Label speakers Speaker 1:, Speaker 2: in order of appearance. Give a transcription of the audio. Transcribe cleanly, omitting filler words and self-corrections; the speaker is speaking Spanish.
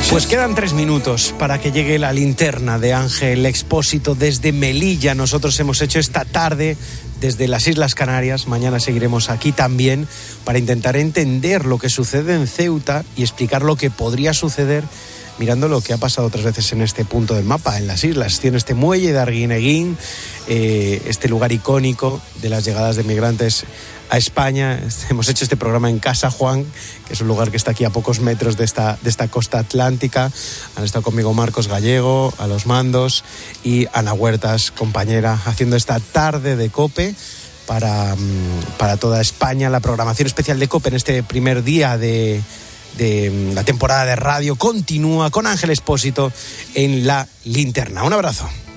Speaker 1: Pues quedan 3 minutos para que llegue la linterna de Ángel Expósito desde Melilla. Nosotros hemos hecho esta tarde desde las Islas Canarias. Mañana seguiremos aquí también para intentar entender lo que sucede en Ceuta y explicar lo que podría suceder mirando lo que ha pasado otras veces en este punto del mapa, en las islas. Tiene este muelle de Arguineguín, este lugar icónico de las llegadas de migrantes a España. Hemos hecho este programa en Casa Juan, que es un lugar que está aquí a pocos metros de esta costa atlántica. Han estado conmigo Marcos Gallego a los mandos y Ana Huertas, compañera, haciendo esta tarde de COPE para toda España. La programación especial de COPE en este primer día de la temporada de radio continúa con Ángel Expósito en la linterna. Un abrazo.